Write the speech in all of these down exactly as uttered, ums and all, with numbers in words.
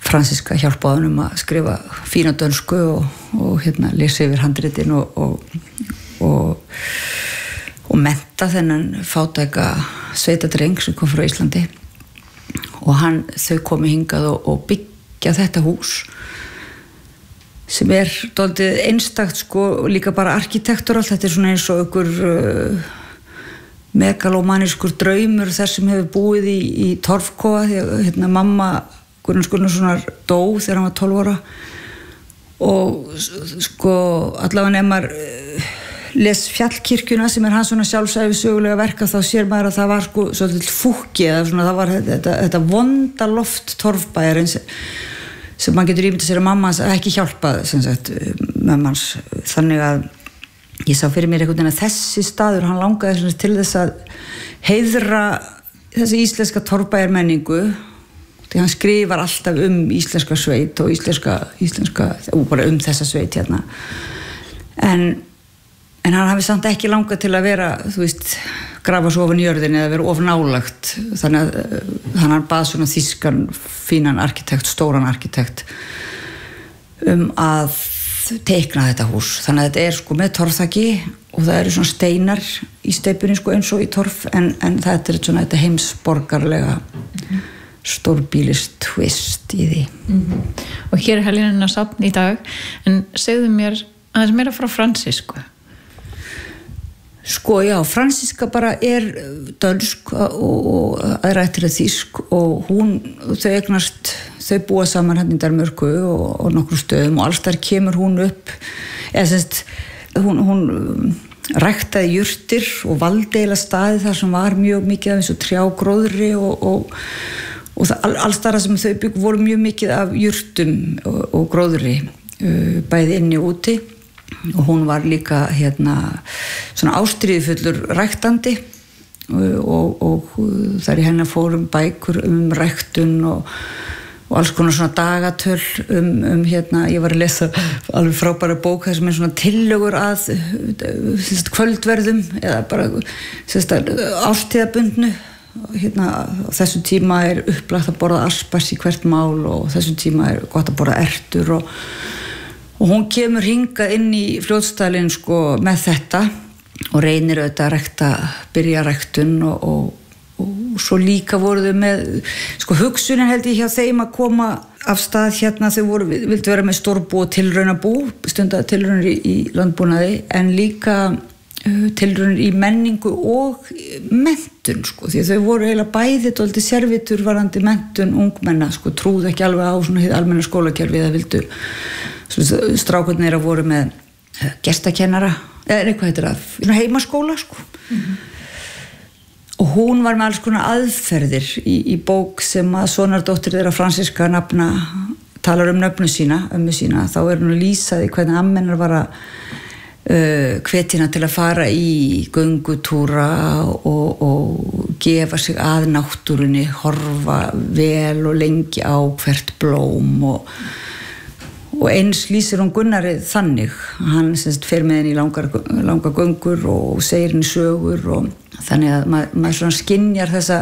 Franziska hjálpaði honum að skrifa fína dönsku og, og hérna lesa yfir handritin og, og, og, og mennta þennan fátæka sveitadreng sem kom frá Íslandi og hann, þau komu hingað og, og byggja þetta hús sem er dálítið einstakt sko, líka bara arkitektur allt, þetta er svona eins og ykkur uh, megalomanískur draumur þar sem hefur búið í, í torfkofa því að hérna mamma Gunnar Gunnarssonar dó þegar hann var tólf ára og sko allavega ef maður les Fjallkirkjuna sem er hans svona sjálfsæfi sögulega verka þá sér maður að það var sko svolítið fúkki eða svona það var þetta, þetta vonda loft torfbæjarins sem maður getur ímyndað sér að mamma hans ekki hjálpað sem sagt mömmans þannig að ég sá fyrir mér einhvern veginn að þessi staður hann langaði til þess að heiðra þessi íslenska torfbæjarmenningu því hann skrifar alltaf um íslenska sveit og íslenska, íslenska og bara um þessa sveit hérna en, en hann hafi samt ekki langað til að vera þú veist, grafa svo ofan í jörðinni eða vera ofan nálagt þannig að hann bað svona þýskan fínan arkitekt, stóran arkitekt um að teikna þetta hús þannig að þetta er sko með torfþaki og það eru svona steinar í steypunni sko eins og í torf en, en þetta er svona þetta heimsborgarlega mm-hmm. stórbýlist twist í því mm-hmm. og hér er Helena safn í dag en segðu mér aðeins meira frá Franzisku sko já, Franziska bara er dönsk og, og aðrættilega þýsk og hún, þau eignast þau búa saman hérna í Danmörku og, og nokkrum stöðum og alls þar kemur hún upp eða semst hún, hún ræktaði jurtir og valdi eiginlega staði þar sem var mjög mikið af eins og trjágróðri og, og og það, alls þar sem þau bygg voru mjög mikið af jurtum og, og gróðri uh, bæði inni og úti og hún var líka hérna svona ástríðufullur ræktandi uh, og, og uh, þar í hennar fórum bækur um ræktun og, og alls konar svona dagatöl um, um hérna, ég var að lesa alveg frábæra bók þar sem er svona tillögur að uh, kvöldverðum eða bara ástíðabundnu hérna á þessum tíma er upplagt að borða aspas í hvert mál og á þessum tíma er gott að borða ertur og, og hún kemur hingað inn í Fljótsdalinn sko með þetta og reynir auðvitað að rækta, byrja ræktun og, og, og svo líka voru þau með sko hugsunin held ég hjá þeim að koma af stað hérna þau voru, vildu vera með stórbú og tilraunabú, stundar tilraunir í, í landbúnaði en líka tilraunir í menningu og menntun sko, því að þau voru eiginlega bæði dálítið servitur varðandi menntun ungmenna sko, trúðu ekki alveg á svona hið almenna skólakerfi eða vildu strákarnir að voru með gestakennara eða eitthvað heitir það, svona heimaskóla sko mm-hmm. og hún var með alls konar aðferðir í, í bók sem að sonardóttir þeirra Franziska nafna talar um nöfnu sína, ömmu sína þá er hún að lýsa því hvernig ammennar var að Uh, hvetina til að fara í göngutúra og, og gefa sig að náttúrunni horfa vel og lengi á hvert blóm og, og eins lýsir hún Gunnari þannig hann semst fer með henni í langar, langar göngur og segir henni sögur og þannig að mað, maður svona skynjar þessa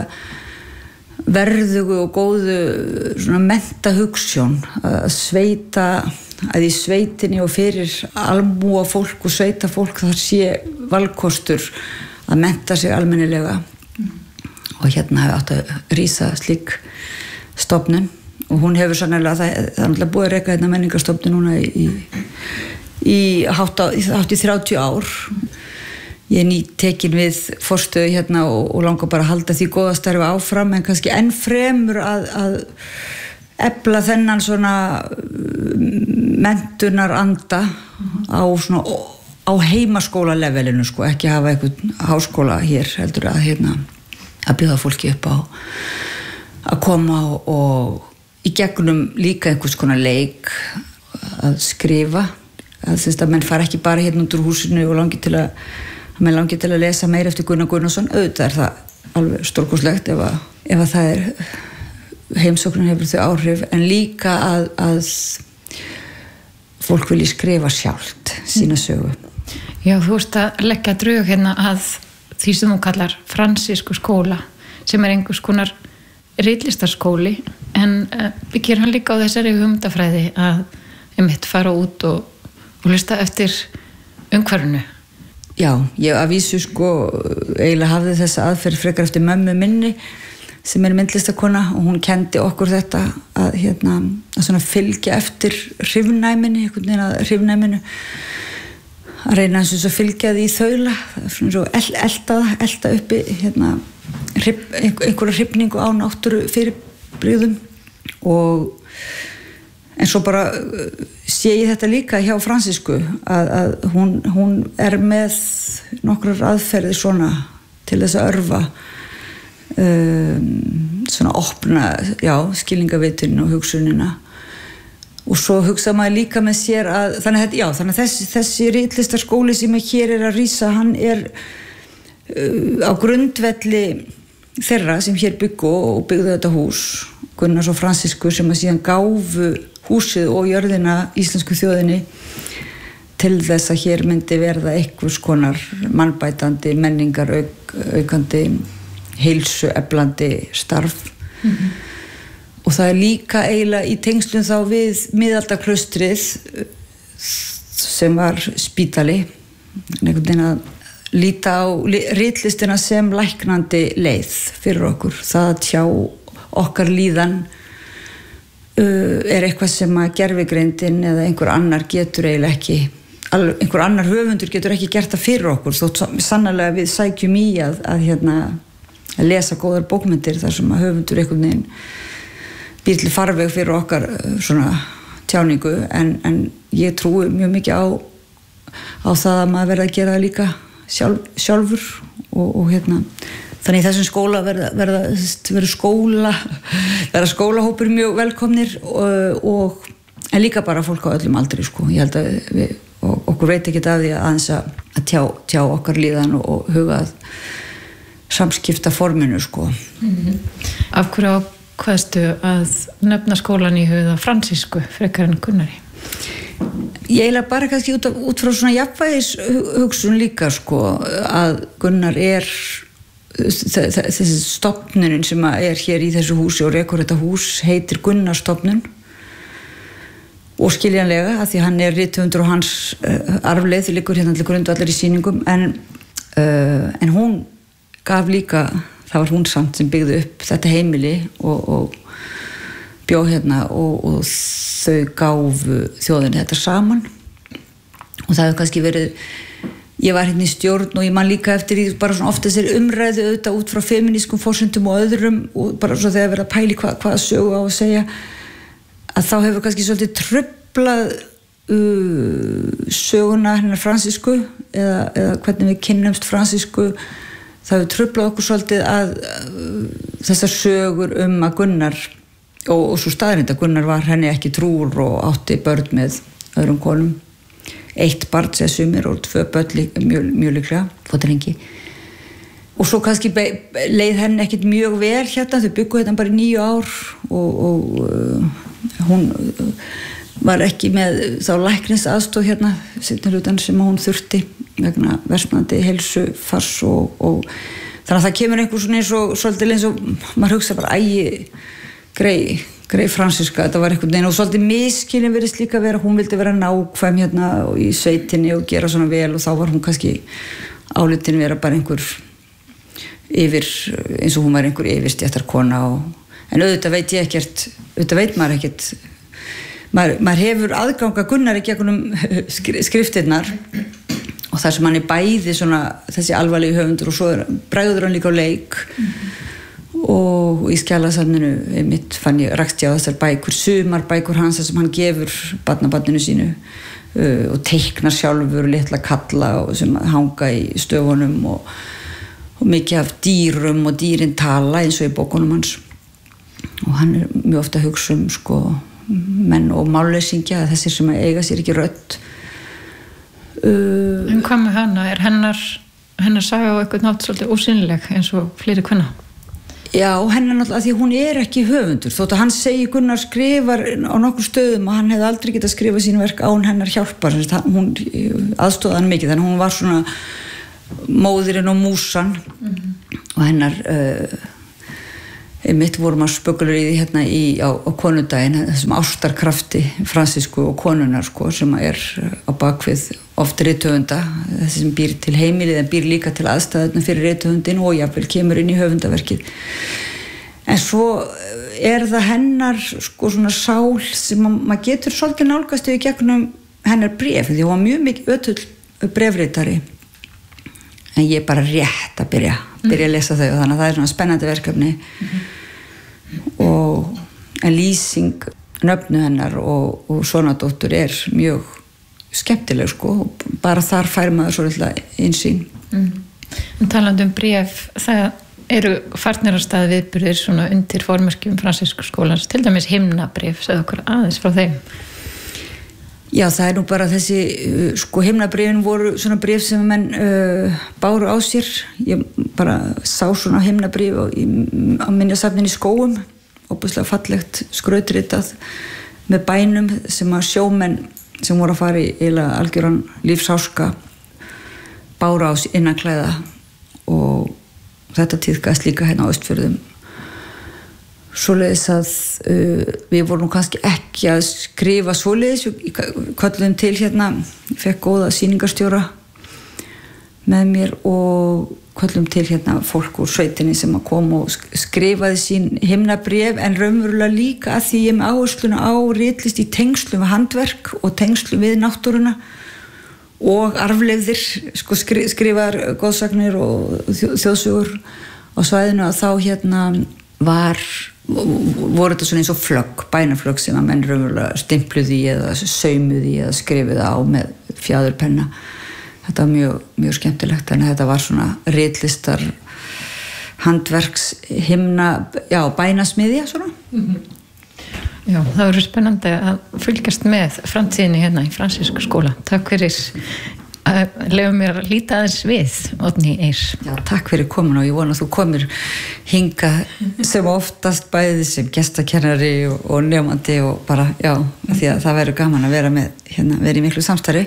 verðugu og góðu svona mennta hugsjón að sveita að í sveitinni og fyrir almúa fólk og sveita fólk þar sé valkostur að mennta sig almennilega mm. og hérna hefur átt að rísa slík stofnun og hún hefur sannlega það, það er alltaf búið að reka hérna menningarstofnun núna í, í hátt í þrjátíu ár ég er nýtekin við forstöðu hérna og, og langar bara að halda því góða starfi áfram en kannski enn fremur að, að efla þennan svona menntunar anda á svona á heimaskóla levelinu sko, ekki hafa einhvern háskóla hér heldur að hérna að bjóða fólki upp á að koma og, og í gegnum líka einhvers konar leik að skrifa að þess að menn fara ekki bara hérna út úr húsinu og langi til að menn langi til að lesa meir eftir Gunnar Gunnarsson auðvitað er það alveg stórkostlegt ef að, ef að það er heimsóknin hefur þau áhrif en líka að, að fólk vilji skrifa sjálft sína sögu. Já, þú veist að leggja drög hérna að því sem þú kallar Franzisku skóla sem er einhvers konar ritlistarskóli En uh, byggir hann líka á þessari hugmyndafræði að einmitt fara út og, og hlusta eftir umhverfinu? Já, ég að vísu sko eiginlega hafði þessa aðferð frekar eftir mömmu minni sem er myndlistakona og hún kendi okkur þetta að, hérna, að svona fylgja eftir hrifnæminni, einhvern veginn að hrifnæminu að reyna eins og svo fylgja því í þaula, svona svo elda, elda uppi hérna, hrif, einhverja hrifningu á náttúru fyrirbrigðum og en svo bara sé ég þetta líka hjá Fransísku að, að hún, hún er með nokkrar aðferðir svona til þess að örva um, svona opna já, skilningavitun og hugsunina og svo hugsa maður líka með sér að þannig að, já, þannig að þessi, þessi ritlistarskóli sem hér er að rísa hann er uh, á grundvelli þeirra sem hér byggu og byggðu þetta hús Gunnars og Fransísku sem að síðan gáfu húsið og jörðina íslensku þjóðinni til þess að hér myndi verða einhvers konar mannbætandi, menningar auk, aukandi, heilsu eflandi starf mm-hmm. og það er líka eiginlega í tengslum þá við miðaldaklaustrið sem var spítali einhvern veginn að líta á ritlistina sem læknandi leið fyrir okkur, það að tjá okkar líðan Uh, er eitthvað sem að gervigreindin eða einhver annar getur eiginlega ekki alveg, einhver annar höfundur getur ekki gert það fyrir okkur þótt sannarlega við sækjum í að, að, hérna, að lesa góðar bókmyndir þar sem að höfundur einhvern veginn býr til farveg fyrir okkar svona tjáningu en, en ég trúi mjög mikið á, á það að maður verða að gera það líka sjálf, sjálfur og, og hérna þannig í þessum skóla verða, verða, verða skóla verða skólahópur mjög velkomnir og, og en líka bara fólk á öllum aldri sko. Ég held að við, okkur veit ekki af því að aðeins að tjá, tjá okkar líðan og, og huga að samskipta forminu sko. Mm-hmm. Af hverju ákvaðstu að nefna skólan í huga Fransísku frekar en Gunnari? Ég eiginlega bara kannski út, af, út frá svona jafnvægis hugsun líka sko að Gunnar er þessi stofnunin sem er hér í þessu húsi og rekur þetta hús heitir Gunnarstofnun og skiljanlega að því hann er rithöfundur og hans uh, arfleið liggur hérna til grundvallar í sýningum en, uh, en hún gaf líka, það var hún samt sem byggði upp þetta heimili og, og bjó hérna og, og þau gáfu þjóðinni þetta saman og það hefur kannski verið ég var hérna í stjórn og ég man líka eftir í bara svona ofta þessari umræðu auðvitað út frá feminískum forsendum og öðrum og bara svo þegar verið að pæli hvað hva sögu á að segja að þá hefur kannski svolítið truflað uh, söguna hennar Fransísku eða, eða hvernig við kynnumst Fransísku það hefur truflað okkur svolítið að uh, þessar sögur um að Gunnar og, og svo staðrind að Gunnar var henni ekki trúr og átti börn með öðrum konum eitt barn sem sumir og tvö börn mjög, mjög líklega, fótrengi og svo kannski leið henni ekkert mjög vel hérna, þau byggu hérna bara í níu ár og, og uh, hún uh, var ekki með þá læknis aðstoð hérna seinni hlutan sem hún þurfti vegna versnandi heilsu fars og, og þannig að það kemur einhver svona eins og svolítið eins og maður hugsa bara ægi grei Greið Fransíska, þetta var einhvern veginn og svolítið miskilin virðist líka vera, hún vildi vera nákvæm hérna í sveitinni og gera svona vel og þá var hún kannski álitin vera bara einhver yfir, eins og hún var einhver yfirstjættarkona og, en auðvitað veit ég ekkert, auðvitað veit maður ekkert, maður, maður hefur aðganga Gunnari gegnum skriftirnar og þar sem hann er bæði svona þessi alvarlegi höfundur og svo bregður hann líka á leik mm-hmm. og í skjalasafninu mitt fann ég rakst ég á þessar bækur sumar bækur hans sem hann gefur barnabarninu sínu uh, og teiknar sjálfur litla kalla og sem hanga í stöfunum og, og mikið af dýrum og dýrin tala eins og í bókunum hans og hann er mjög ofta að hugsa um sko, menn og málleysingjja þessir sem eiga sér ekki rödd uh, En hvað með hana? Er hennar, hennar saga á eitthvað nátt svolítið ósynleg eins og fleiri kvenna? Já, hennar náttúrulega, því hún er ekki höfundur þótt að hann segi Gunnar skrifar á nokkur stöðum og hann hefði aldrei getað skrifað sín verk án hennar hjálpar hún aðstóða hann mikið, þannig hún var svona móðirinn og músan mm-hmm. og hennar uh, mitt vorum að spökulur í því hérna í, á, á konudaginn, þessum ástarkrafti Fransísku og konunar sko, sem er á bakvið oft rithöfunda, þessi sem býr til heimilið en býr líka til aðstæðuna fyrir rithöfundin og jafnvel kemur inn í höfundaverkið. En svo er það hennar sko svona sál sem maður getur svolítið nálgast yfir gegnum hennar bréf, því hún var mjög mikið ötull bréfritari. En ég er bara rétt að byrja, byrja að lesa þau og þannig að það er svona spennandi verkefni. Mm-hmm. Og en lýsing nöfnu hennar og, og sonardóttur er mjög skemmtileg sko, og bara þar fær maður svolítið einsýn. Mm. En talandi um bréf, það eru farnir á stað viðburðir svona undir formerkjum Fransísku skólans, til dæmis himnabréf, segðu okkur aðeins frá þeim. Já, það er nú bara þessi, sko, himnabréfin voru svona bréf sem menn uh, báru á sér. Ég bara sá svona himnabréf á, á minjasafninu í Skógum, óbúslega fallegt skrautritað með bænum sem að sjómenn sem voru að fara í eiginlega algjöran lífsháska báru á sér innanklæða og þetta tíðkast líka hérna á Austfjörðum. Svoleiðis að uh, við vorum kannski ekki að skrifa svoleiðis, við köllum til hérna, ég fekk góða sýningarstjóra með mér og köllum til hérna fólk úr sveitinni sem að koma og skrifaði sín himnabréf, en raunverulega líka að því ég með áhersluna á ritlist í tengslum við handverk og tengslum við náttúruna og arfleifðir, sko, skri, skrifar góðsagnir og þjóðsögur á svæðinu, að þá hérna var voru þetta svona eins og flögg, bænaflögg sem að menn raunverulega stimpluði í eða saumuði í eða skrifuði á með fjaðurpenna. Þetta var mjög, mjög skemmtilegt, en þetta var svona ritlistar handverks himna, já, bænasmiðja svona. Mm-hmm. Já, það voru spennandi að fylgjast með framtíðinni hérna í Fransísku skóla. Takk fyrir að lefa mér að líta aðeins við, Oddný Eir. Já, takk fyrir komin og ég vona að þú komir hinga sem oftast bæði sem gestakennari og, og nefandi og bara, já, því að það verður gaman að vera með, hérna, vera í miklu samstarfi.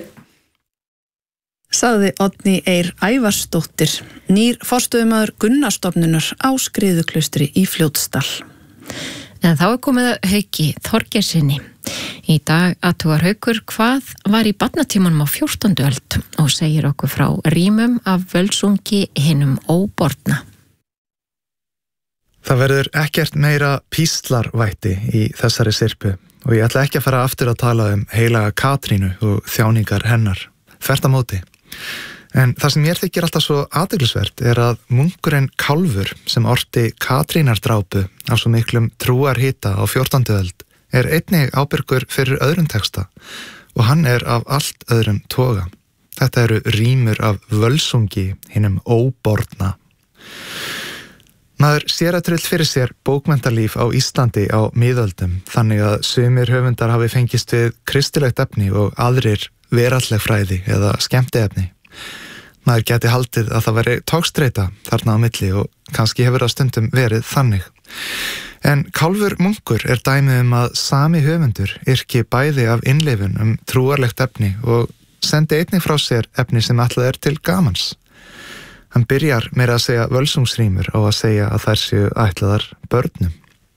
Sagði Oddný Eir Ævarsdóttir, nýr forstöðumaður Gunnarstofnunar á Skriðuklaustri í Fljótsdal. En þá er komið að Hauki Þorgeirssyni. Í dag athugar Haukur hvað var í barnatímanum á fjórtándu öld og segir okkur frá rímum af Völsungi hinum óborna. Það verður ekkert meira píslarvætti í þessari syrpu og ég ætla ekki að fara aftur að tala um heilaga Katrínu og þjáningar hennar, þvert á móti. En það sem mér þykir alltaf svo athyglisvert er að munkurinn Kálfur sem orti Katrínardrápu af svo miklum trúarhita á fjórtándu öld er einnig ábyrgur fyrir öðrum texta og hann er af allt öðrum toga. Þetta eru rímur af Völsungi hinum óborna. Maður sér að trull fyrir sér bókmenntalíf á Íslandi á miðöldum, þannig að sumir höfundar hafi fengist við kristilegt efni og aðrir veraldleg fræði eða skemmtiefni. Maður geti haldið að það veri togstreita þarna á milli og kannski hefur það stundum verið þannig. En Kálfur munkur er dæmið um að sami höfundur yrki bæði af innlifun um trúarlegt efni og sendi einnig frá sér efni sem ætlað er til gamans. Hann byrjar meira að segja völsungsrímur á að segja að þær séu ætlaðar börnum.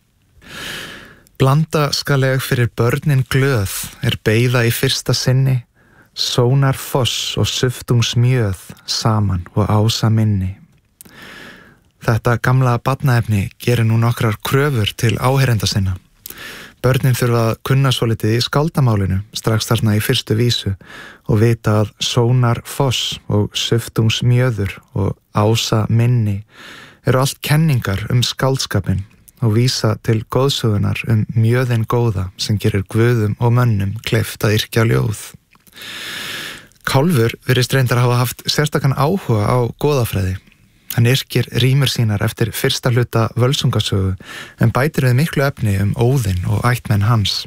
Blanda skal ég fyrir börnin glöð er beiða í fyrsta sinni, sónar foss og suftungsmjöð saman og ása minni. Þetta gamla barnaefni gerir nú nokkrar kröfur til áheyrenda sinna. Börnin þurfa að kunna svolítið í skáldamálinu strax þarna í fyrstu vísu og vita að sónar foss og suftungsmjöður og ása minni eru allt kenningar um skáldskapin og vísa til góðsögunar um mjöðin góða sem gerir guðum og mönnum kleift að yrkja ljóð. Kálfur virðist reyndar hafa haft sérstakann áhuga á goðafræði. Hann yrkir rímur sínar eftir fyrsta hluta Völsungasögu en bætir við miklu efni um Óðinn og ættmenn hans.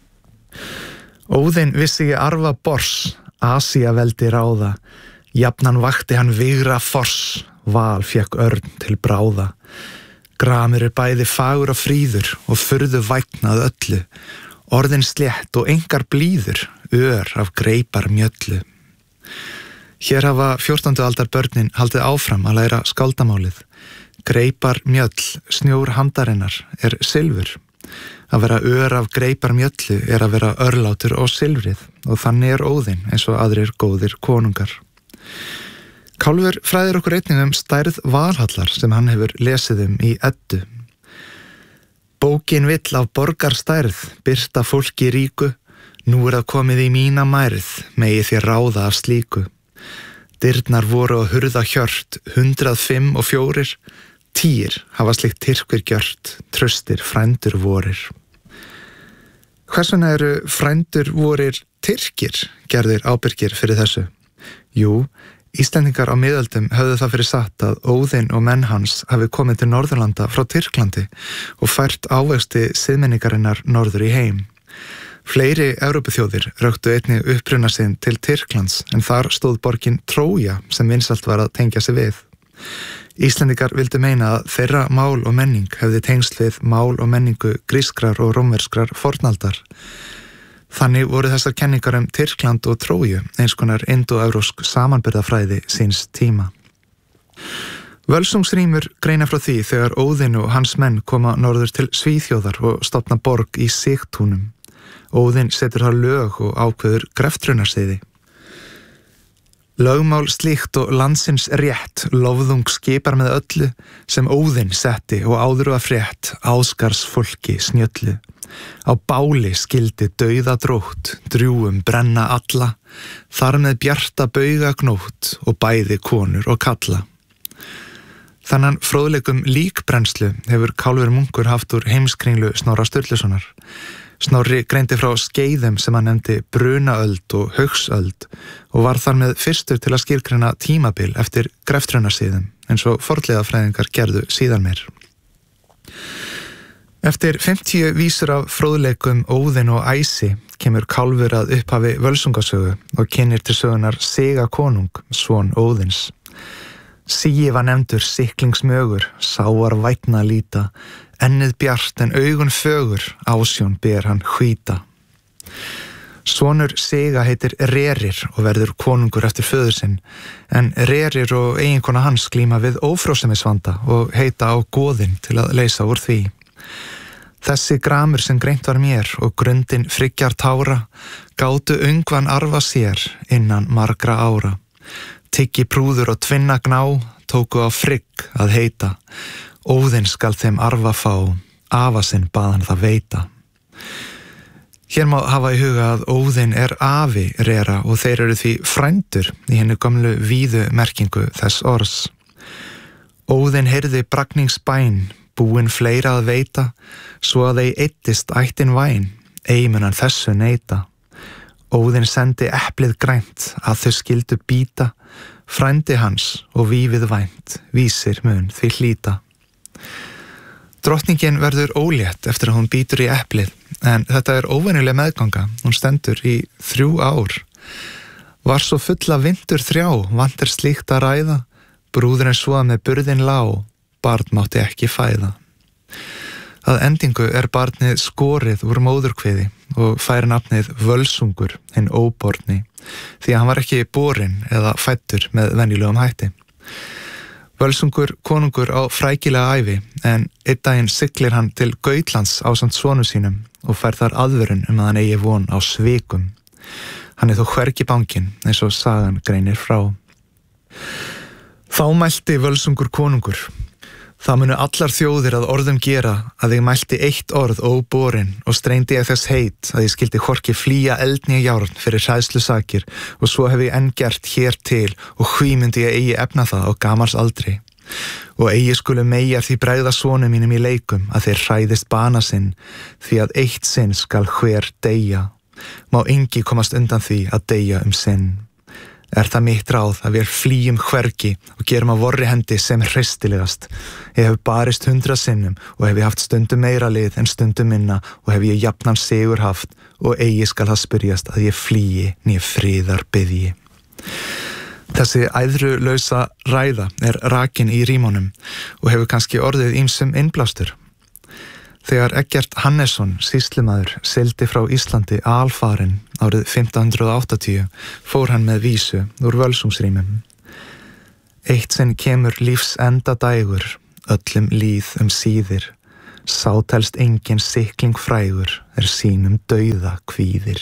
Óðinn vissi ég arfa bors, Asía veldi ráða, jafnan vakti hann vigra foss, val fékk örn til bráða. Gramur er bæði fagur og fríður og furðu vægnað öllu, orðin slétt og engar blíður, ör af greipar mjöllu. Hér hafa fjórtándu aldar börnin haldið áfram að læra skáldamálið. Greipar mjöll, snjór handarinnar, er silfur. Að vera ör af greipar mjöllu er að vera örlátur og silfrið og þannig er Óðinn eins og aðrir góðir konungar. Kálfur fræðir okkur einnig um stærð Valhallar sem hann hefur lesið um í Eddu. Bókin vill af borgarstærð, birta fólki ríku, nú er það komið í mína mærð, megi þér ráða af slíku. Dyrnar voru á hurða hjört, hundrað fimm og fjórir, tíir hafa slikt tyrkir gjört, tröstir frændur vorir. Hvers vegna eru frændur vorir tyrkir, gerðir ábyrgir fyrir þessu? Jú, Íslendingar á miðöldum höfðu það fyrir satt að Óðinn og menn hans hafi komið til Norðurlanda frá Tyrklandi og fært ávexti siðmenningarinnar norður í heim. Fleiri Evrópuþjóðir röktu einnig uppruna sinn til Tyrklands en þar stóð borgin Trója sem vinsælt var að tengja sig við. Íslendingar vildu meina að þeirra mál og menning hefði tengst við mál og menningu grískrar og rómverskrar fornaldar. Þannig voru þessar kenningar um Tyrkland og Tróju eins konar indóevrópsk samanburðafræði síns tíma. Völsungsrímur greina frá því þegar Óðinn og hans menn koma norður til Svíþjóðar og stofna borg í Sigtúnum. Óðinn setur þar lög og ákveður greftrunarsiði. Lögmál slíkt og landsins rétt lofðung skipar með öllu sem Óðinn setti og áður að frétt áskars fólki snjöllu. Á báli skildi dauða drótt, drjúum brenna alla, þar með bjarta bauga gnótt og bæði konur og kalla. Þannan fróðleikum líkbrennslu hefur Kálfur munkur haft úr heimskringlu Snorra Sturlusonar. Snorri greindi frá skeiðum sem hann nefndi brunaöld og haugsöld og var þar með fyrstur til að skilgreina tímabil eftir greftrunarsiðum eins og fornleifafræðingar gerðu síðan meir. Eftir fimmtíu vísur af fróðleikum Óðinn og Æsi kemur Kálfur að upphafi Völsungasögu og kynir til sögunar Siga konung, son Óðins. Sigi var nefndur siklingsmögur, sáar vætna líta, ennið bjart en augun fögur, ásjón ber hann hvíta. Sonur Siga heitir Rerir og verður konungur eftir föður sinn, en Rerir og eiginkona hans glíma við ófrjósemisvanda og heita á goðinn til að leysa úr því. Þessi gramur sem greint var mér og grundin friggjar tára, gátu ungvan arfa sér innan margra ára. Tyggi prúður og tvinna gná, tóku á frigg að heita. Óðinn skal þeim arfa fá, afa sinn bað hann það veita. Hér má hafa í huga að Óðinn er afi Rera og þeir eru því frændur í henni gömlu víðu merkingu þess orðs. Óðinn heyrði bragningsbæn, búin fleira að veita, svo að þeir eittist ættin væn, ei mun hann þessu neita. Óðinn sendi eplið grænt að þau skildu býta, frændi hans og vífið vænt, vísir mun því hlýta. Drottningin verður ólétt eftir að hún býtur í eplið, en þetta er óvenjuleg meðganga, hún stendur í þrjú ár. Var svo fulla vindur þrjá, vantar slíkt að ræða, brúðurinn svo með burðin lá, barn mátti ekki fæða. Að endingu er barnið skorið úr móðurkviði og fær nafnið Völsungur, hinn óborni, því að hann var ekki borinn eða fæddur með venjulegum hætti. Völsungur konungur á frækilega ævi, en einn daginn siglir hann til Gautlands ásamt sonu sínum og fær þar aðvörun um að hann eigi von á svikum. Hann er þó hvergi banginn eins og sagan greinir frá. Þá mælti Völsungur konungur: Það munu allar þjóðir að orðum gera að ég mælti eitt orð óborinn og streyndi ég þess heit að ég skildi hvorki flýja eldnýja járn fyrir hræðslusakir og svo hef ég enn gert hér til og hví myndi ég eigi efna það á gamals aldri. Og eigi skulu megar því bregða sonum mínum í leikum að þeir hræðist bana sinn því að eitt sinn skal hver deyja. Má engi komast undan því að deyja um sinn. Er það mitt ráð að við flýjum hvergi og gerum að vorri hendi sem hreistilegast. Ég hef barist hundra sinnum og hef ég haft stundum meira lið en stundum minna og hef ég jafnan sigur haft og eigi skal það spyrjast að ég flýji né friðar biðji. Þessi æðrulausa ræða er rakin í rímunum og hefur kannski orðið ýmsum innblástur. Þegar Eggert Hannesson, sýslumaður, sigldi frá Íslandi alfarinn árið fimmtán hundrað og áttatíu, fór hann með vísu úr Völsungsrímum. Eitt sinn kemur lífs enda dægur, öllum líð um síðir, sátelst engin sikling frægur, er sínum dauða kvíðir.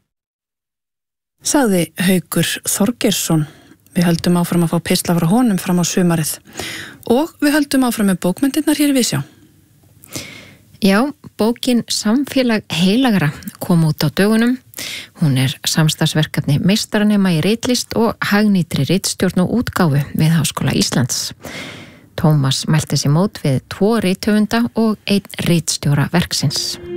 Sagði Haukur Þorgeirsson. Við höldum áfram að fá pistla frá honum fram á sumarið. Og við höldum áfram með bókmyndirnar hér í Vísjá. Já, bókin Samfélag heilagra kom út á dögunum. Hún er samstarfsverkefni meistaranema í ritlist og hagnýtri ritstjórn og útgáfu við Háskóla Íslands. Tómas mælti sig mót við tvo rithöfunda og einn ritstjóra verksins.